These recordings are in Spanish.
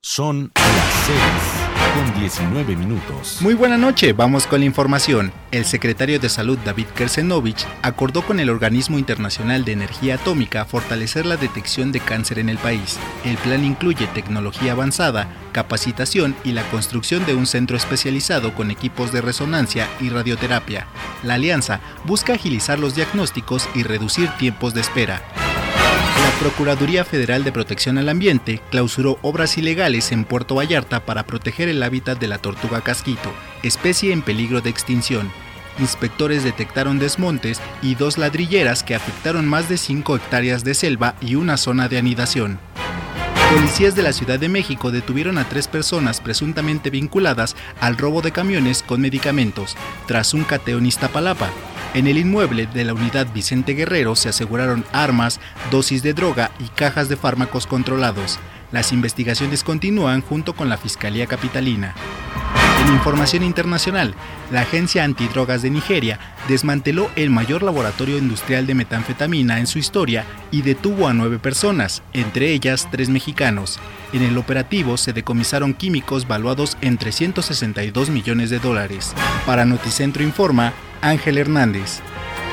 Son las 6:19. Muy buena noche, vamos con la información. El secretario de Salud David Kersenovich acordó con el Organismo Internacional de Energía Atómica fortalecer la detección de cáncer en el país. El plan incluye tecnología avanzada, capacitación y la construcción de un centro especializado con equipos de resonancia y radioterapia. La alianza busca agilizar los diagnósticos y reducir tiempos de espera. La Procuraduría Federal de Protección al Ambiente clausuró obras ilegales en Puerto Vallarta para proteger el hábitat de la tortuga casquito, especie en peligro de extinción. Inspectores detectaron desmontes y 2 ladrilleras que afectaron más de 5 hectáreas de selva y una zona de anidación. Policías de la Ciudad de México detuvieron a 3 personas presuntamente vinculadas al robo de camiones con medicamentos, tras un cateo en Iztapalapa. En el inmueble de la unidad Vicente Guerrero se aseguraron armas, dosis de droga y cajas de fármacos controlados. Las investigaciones continúan junto con la Fiscalía Capitalina. En información internacional, la Agencia Antidrogas de Nigeria desmanteló el mayor laboratorio industrial de metanfetamina en su historia y detuvo a 9 personas, entre ellas 3 mexicanos. En el operativo se decomisaron químicos valuados en $362 millones. Para Noticentro Informa, Ángel Hernández.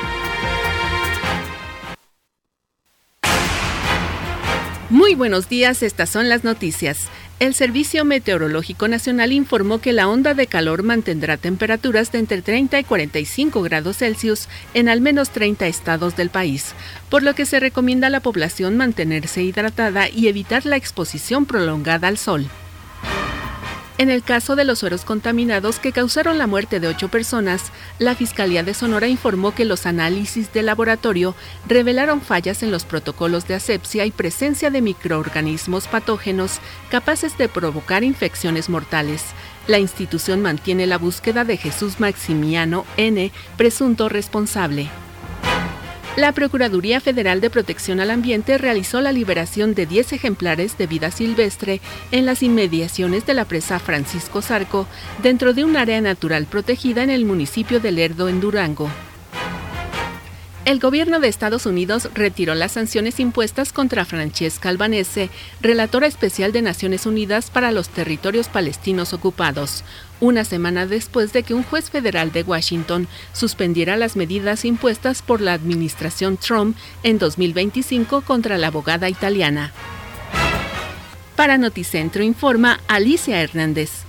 Muy buenos días, estas son las noticias. El Servicio Meteorológico Nacional informó que la onda de calor mantendrá temperaturas de entre 30 y 45 grados Celsius en al menos 30 estados del país, por lo que se recomienda a la población mantenerse hidratada y evitar la exposición prolongada al sol. En el caso de los sueros contaminados que causaron la muerte de 8 personas, la Fiscalía de Sonora informó que los análisis de laboratorio revelaron fallas en los protocolos de asepsia y presencia de microorganismos patógenos capaces de provocar infecciones mortales. La institución mantiene la búsqueda de Jesús Maximiano N., presunto responsable. La Procuraduría Federal de Protección al Ambiente realizó la liberación de 10 ejemplares de vida silvestre en las inmediaciones de la presa Francisco Zarco, dentro de un área natural protegida en el municipio de Lerdo, en Durango. El gobierno de Estados Unidos retiró las sanciones impuestas contra Francesca Albanese, relatora especial de Naciones Unidas para los territorios palestinos ocupados, una semana después de que un juez federal de Washington suspendiera las medidas impuestas por la administración Trump en 2025 contra la abogada italiana. Para Noticentro Informa, Alicia Hernández.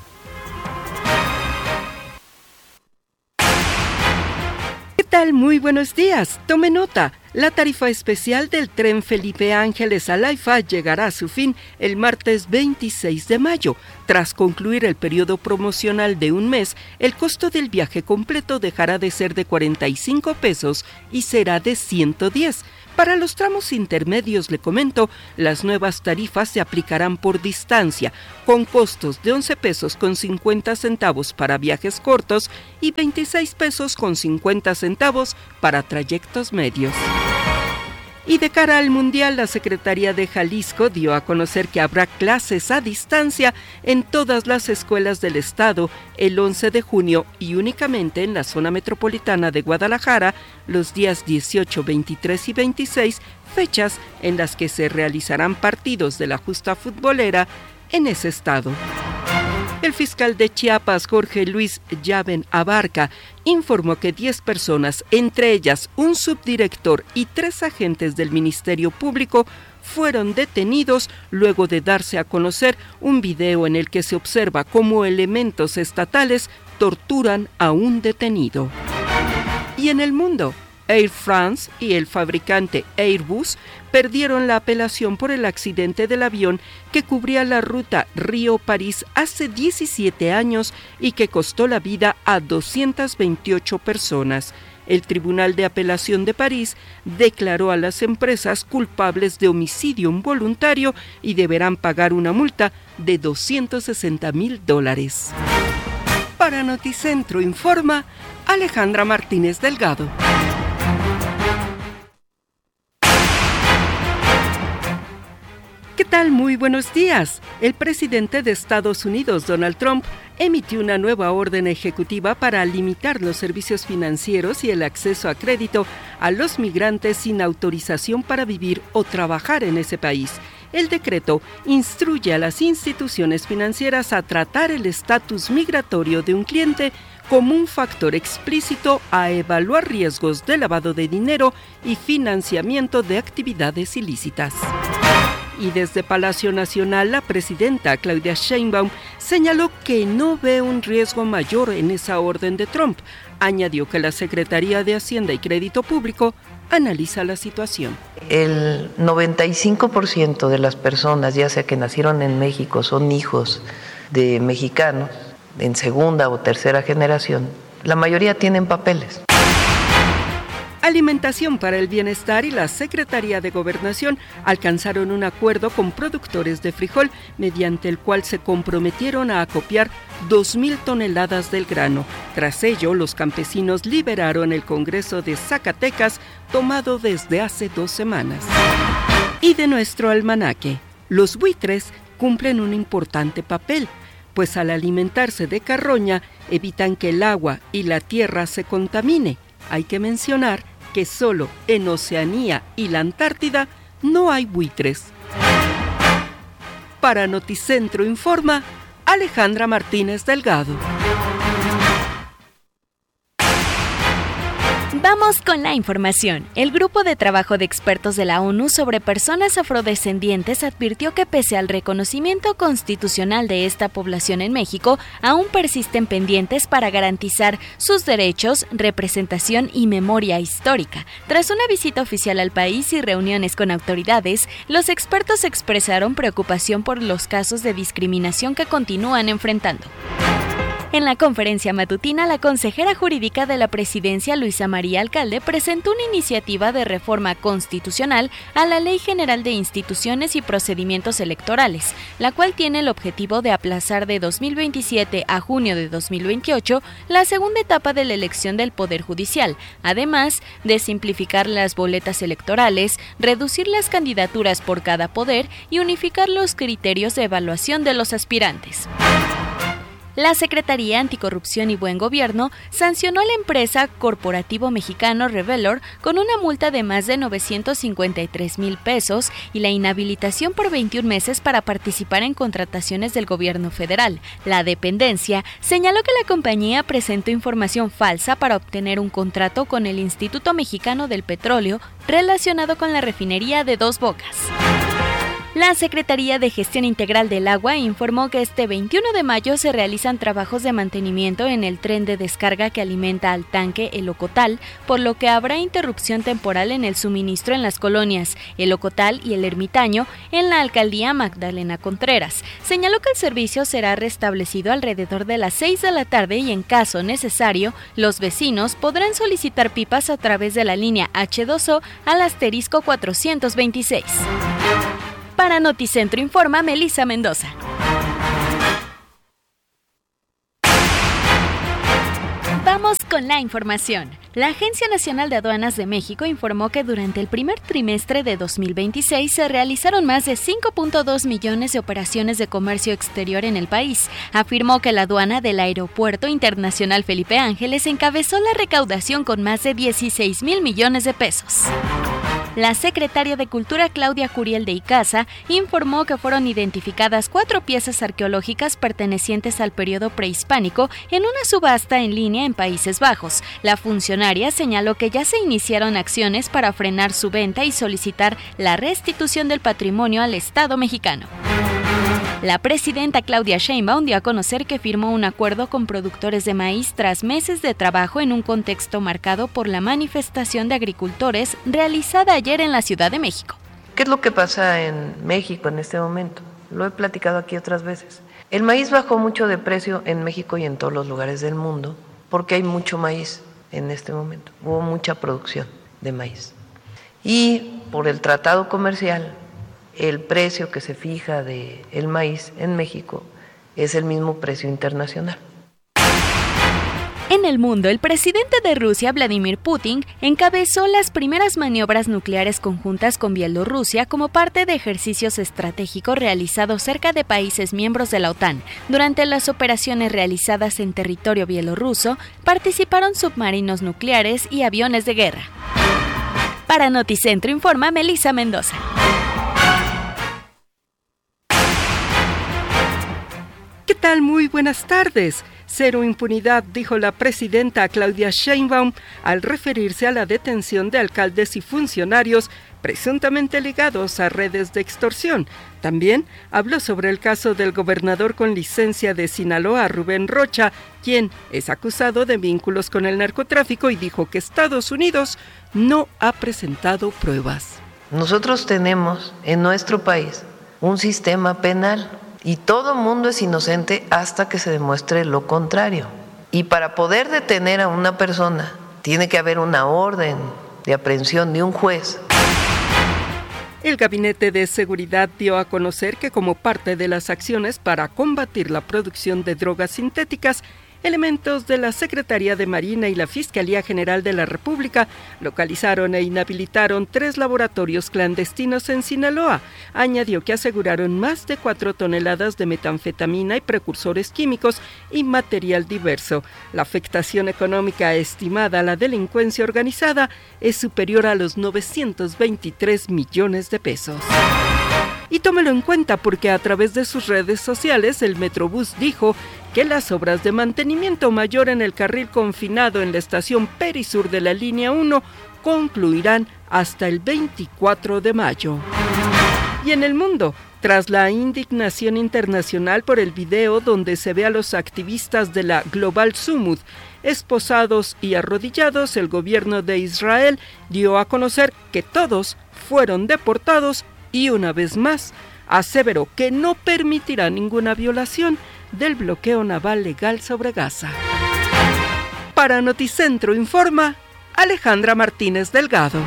¿Qué tal? Muy buenos días. Tome nota. La tarifa especial del tren Felipe Ángeles a Laifa llegará a su fin el martes 26 de mayo. Tras concluir el periodo promocional de un mes, el costo del viaje completo dejará de ser de 45 pesos y será de 110. Para los tramos intermedios, le comento, las nuevas tarifas se aplicarán por distancia, con costos de 11 pesos con 50 centavos para viajes cortos y 26 pesos con 50 centavos para trayectos medios. Y de cara al Mundial, la Secretaría de Jalisco dio a conocer que habrá clases a distancia en todas las escuelas del estado el 11 de junio y únicamente en la zona metropolitana de Guadalajara los días 18, 23 y 26, fechas en las que se realizarán partidos de la justa futbolera en ese estado. El fiscal de Chiapas, Jorge Luis Llaven Abarca, informó que 10 personas, entre ellas un subdirector y 3 agentes del Ministerio Público, fueron detenidos luego de darse a conocer un video en el que se observa cómo elementos estatales torturan a un detenido. Y en el mundo, Air France y el fabricante Airbus perdieron la apelación por el accidente del avión que cubría la ruta Río-París hace 17 años y que costó la vida a 228 personas. El Tribunal de Apelación de París declaró a las empresas culpables de homicidio involuntario y deberán pagar una multa de $260,000. Para Noticentro Informa, Alejandra Martínez Delgado. ¿Qué tal? Muy buenos días. El presidente de Estados Unidos, Donald Trump, emitió una nueva orden ejecutiva para limitar los servicios financieros y el acceso a crédito a los migrantes sin autorización para vivir o trabajar en ese país. el decreto instruye a las instituciones financieras a tratar el estatus migratorio de un cliente como un factor explícito a evaluar riesgos de lavado de dinero y financiamiento de actividades ilícitas. Y desde Palacio Nacional, la presidenta Claudia Sheinbaum señaló que no ve un riesgo mayor en esa orden de Trump. Añadió que la Secretaría de Hacienda y Crédito Público analiza la situación. El 95% de las personas, ya sea que nacieron en México, son hijos de mexicanos en segunda o tercera generación, la mayoría tienen papeles. Alimentación para el Bienestar y la Secretaría de Gobernación alcanzaron un acuerdo con productores de frijol, mediante el cual se comprometieron a acopiar 2,000 toneladas del grano. Tras ello, los campesinos liberaron el Congreso de Zacatecas, tomado desde hace 2 semanas. Y de nuestro almanaque, los buitres cumplen un importante papel, pues al alimentarse de carroña evitan que el agua y la tierra se contamine. Hay que mencionar que solo en Oceanía y la Antártida no hay buitres. Para Noticentro Informa, Alejandra Martínez Delgado. Vamos con la información. El Grupo de Trabajo de Expertos de la ONU sobre Personas Afrodescendientes advirtió que pese al reconocimiento constitucional de esta población en México, aún persisten pendientes para garantizar sus derechos, representación y memoria histórica. Tras una visita oficial al país y reuniones con autoridades, los expertos expresaron preocupación por los casos de discriminación que continúan enfrentando. En la conferencia matutina, la consejera jurídica de la presidencia, Luisa María Alcalde, presentó una iniciativa de reforma constitucional a la Ley General de Instituciones y Procedimientos Electorales, la cual tiene el objetivo de aplazar de 2027 a junio de 2028 la segunda etapa de la elección del Poder Judicial, además de simplificar las boletas electorales, reducir las candidaturas por cada poder y unificar los criterios de evaluación de los aspirantes. La Secretaría Anticorrupción y Buen Gobierno sancionó a la empresa Corporativo Mexicano Revelor con una multa de más de 953,000 pesos y la inhabilitación por 21 meses para participar en contrataciones del gobierno federal. La dependencia señaló que la compañía presentó información falsa para obtener un contrato con el Instituto Mexicano del Petróleo relacionado con la refinería de Dos Bocas. La Secretaría de Gestión Integral del Agua informó que este 21 de mayo se realizan trabajos de mantenimiento en el tren de descarga que alimenta al tanque El Ocotal, por lo que habrá interrupción temporal en el suministro en las colonias El Ocotal y El Ermitaño en la alcaldía Magdalena Contreras. Señaló que el servicio será restablecido alrededor de las 6 de la tarde y en caso necesario, los vecinos podrán solicitar pipas a través de la línea H2O al asterisco 426. Para Noticentro Informa, Melissa Mendoza. Vamos con la información. La Agencia Nacional de Aduanas de México informó que durante el primer trimestre de 2026 se realizaron más de 5.2 millones de operaciones de comercio exterior en el país. Afirmó que la aduana del Aeropuerto Internacional Felipe Ángeles encabezó la recaudación con más de 16,000 millones de pesos. La secretaria de Cultura Claudia Curiel de Icaza informó que fueron identificadas 4 piezas arqueológicas pertenecientes al periodo prehispánico en una subasta en línea en Países Bajos. La funcionaria señaló que ya se iniciaron acciones para frenar su venta y solicitar la restitución del patrimonio al Estado mexicano. La presidenta Claudia Sheinbaum dio a conocer que firmó un acuerdo con productores de maíz tras meses de trabajo en un contexto marcado por la manifestación de agricultores realizada ayer en la Ciudad de México. ¿Qué es lo que pasa en México en este momento? Lo he platicado aquí otras veces. El maíz bajó mucho de precio en México y en todos los lugares del mundo porque hay mucho maíz en este momento. Hubo mucha producción de maíz. Y por el tratado comercial, el precio que se fija del maíz en México es el mismo precio internacional. En el mundo, el presidente de Rusia, Vladimir Putin, encabezó las primeras maniobras nucleares conjuntas con Bielorrusia como parte de ejercicios estratégicos realizados cerca de países miembros de la OTAN. Durante las operaciones realizadas en territorio bielorruso, participaron submarinos nucleares y aviones de guerra. Para Noticentro Informa, Melissa Mendoza. ¿Qué tal? Muy buenas tardes. Cero impunidad, dijo la presidenta Claudia Sheinbaum al referirse a la detención de alcaldes y funcionarios presuntamente ligados a redes de extorsión. También habló sobre el caso del gobernador con licencia de Sinaloa, Rubén Rocha, quien es acusado de vínculos con el narcotráfico, y dijo que Estados Unidos no ha presentado pruebas. Nosotros tenemos en nuestro país un sistema penal y todo mundo es inocente hasta que se demuestre lo contrario. Y para poder detener a una persona tiene que haber una orden de aprehensión de un juez. El Gabinete de Seguridad dio a conocer que como parte de las acciones para combatir la producción de drogas sintéticas, elementos de la Secretaría de Marina y la Fiscalía General de la República localizaron e inhabilitaron 3 laboratorios clandestinos en Sinaloa. Añadió que aseguraron más de 4 toneladas de metanfetamina y precursores químicos y material diverso. La afectación económica estimada a la delincuencia organizada es superior a los 923 millones de pesos. Y tómelo en cuenta porque a través de sus redes sociales el Metrobús dijo que las obras de mantenimiento mayor en el carril confinado en la estación Perisur de la línea 1 concluirán hasta el 24 de mayo. Y en el mundo, tras la indignación internacional por el video donde se ve a los activistas de la Global Summit esposados y arrodillados, el gobierno de Israel dio a conocer que todos fueron deportados y una vez más aseveró que no permitirá ninguna violación del bloqueo naval legal sobre Gaza. Para Noticentro informa Alejandra Martínez Delgado.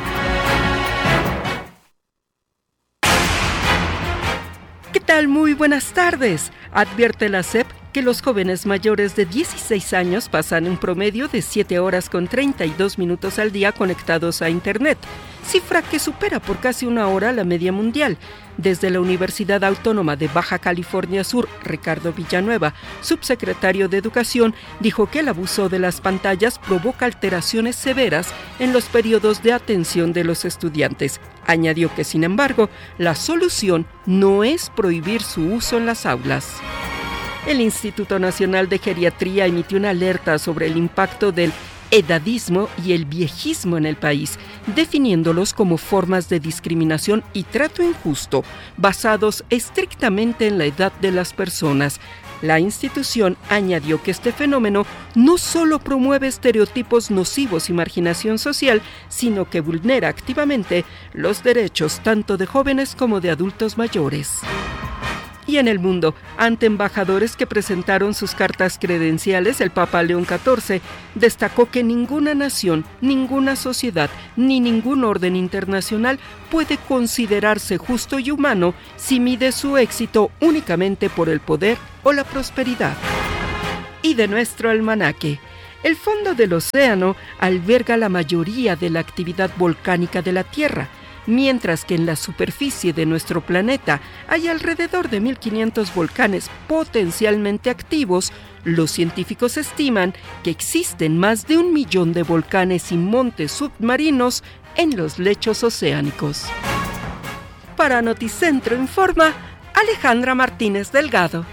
¿Qué tal? Muy buenas tardes. Advierte la SEP que los jóvenes mayores de 16 años pasan un promedio de 7 horas con 32 minutos al día conectados a Internet, cifra que supera por casi 1 hora la media mundial. Desde la Universidad Autónoma de Baja California Sur, Ricardo Villanueva, subsecretario de Educación, dijo que el abuso de las pantallas provoca alteraciones severas en los periodos de atención de los estudiantes. Añadió que, sin embargo, la solución no es prohibir su uso en las aulas. El Instituto Nacional de Geriatría emitió una alerta sobre el impacto del edadismo y el viejismo en el país, definiéndolos como formas de discriminación y trato injusto, basados estrictamente en la edad de las personas. La institución añadió que este fenómeno no solo promueve estereotipos nocivos y marginación social, sino que vulnera activamente los derechos tanto de jóvenes como de adultos mayores. Y en el mundo, ante embajadores que presentaron sus cartas credenciales, el Papa León XIV destacó que ninguna nación, ninguna sociedad, ni ningún orden internacional puede considerarse justo y humano si mide su éxito únicamente por el poder o la prosperidad. Y de nuestro almanaque, el fondo del océano alberga la mayoría de la actividad volcánica de la Tierra, mientras que en la superficie de nuestro planeta hay alrededor de 1.500 volcanes potencialmente activos. Los científicos estiman que existen más de 1 millón de volcanes y montes submarinos en los lechos oceánicos. Para Noticentro informa Alejandra Martínez Delgado.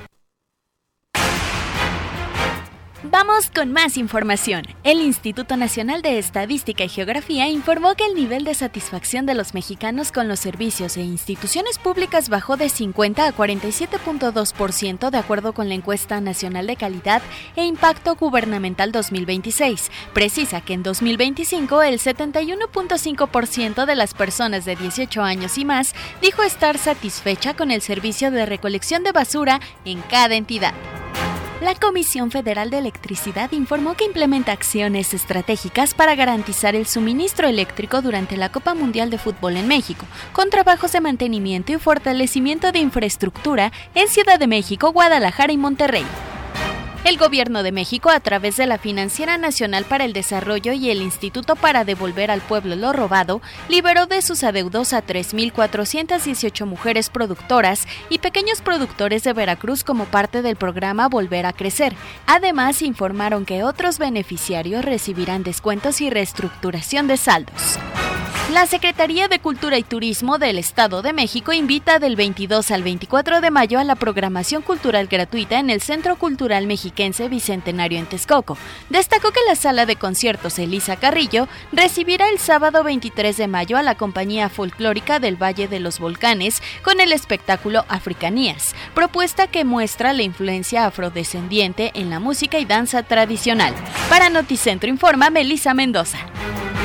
Vamos con más información. El Instituto Nacional de Estadística y Geografía informó que el nivel de satisfacción de los mexicanos con los servicios e instituciones públicas bajó de 50 a 47.2% de acuerdo con la Encuesta Nacional de Calidad e Impacto Gubernamental 2026. Precisa que en 2025 el 71.5% de las personas de 18 años y más dijo estar satisfecha con el servicio de recolección de basura en cada entidad. La Comisión Federal de Electricidad informó que implementa acciones estratégicas para garantizar el suministro eléctrico durante la Copa Mundial de Fútbol en México, con trabajos de mantenimiento y fortalecimiento de infraestructura en Ciudad de México, Guadalajara y Monterrey. El Gobierno de México, a través de la Financiera Nacional para el Desarrollo y el Instituto para Devolver al Pueblo lo Robado, liberó de sus adeudos a 3.418 mujeres productoras y pequeños productores de Veracruz como parte del programa Volver a Crecer. Además, informaron que otros beneficiarios recibirán descuentos y reestructuración de saldos. La Secretaría de Cultura y Turismo del Estado de México invita del 22 al 24 de mayo a la programación cultural gratuita en el Centro Cultural Mexiquense Bicentenario en Texcoco. Destacó que la sala de conciertos Elisa Carrillo recibirá el sábado 23 de mayo a la compañía folclórica del Valle de los Volcanes con el espectáculo Africanías, propuesta que muestra la influencia afrodescendiente en la música y danza tradicional. Para Noticentro informa Melissa Mendoza.